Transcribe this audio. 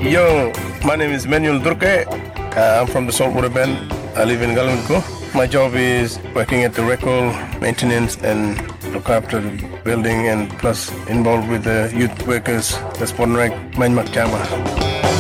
Yo, my name is Manuel Durke. I'm from the Saltwater Band. I live in Galanko. My job is working at the record, maintenance, and look after the building, and plus involved with the youth workers, the Sport Rec, Mainmak Jama.